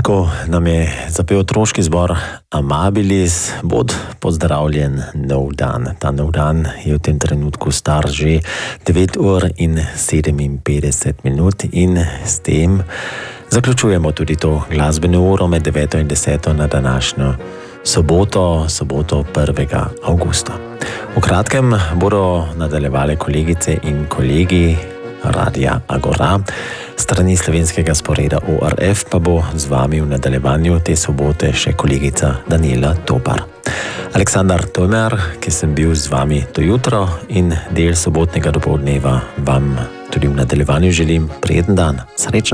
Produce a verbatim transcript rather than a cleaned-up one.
Tako nam je zapel otroški zbor Amabilis. Bod pozdravljen nov dan. Ta nov dan je v tem trenutku star že devet ur in sedeminpetdeset minut in s tem zaključujemo tudi to glasbeno uro med deveto in deseto na današnjo soboto, soboto prvega avgusta. V kratkem bodo nadaljevale kolegice in kolegi Radia Agora. Strani slovenskega sporeda O R F pa bo z vami v nadaljevanju te sobote še kolegica Daniela Topar. Aleksandar Tojmer, ki sem bil z vami to jutro in del sobotnega dopoldneva, vam tudi v nadaljevanju želim prijeten dan. Srečno!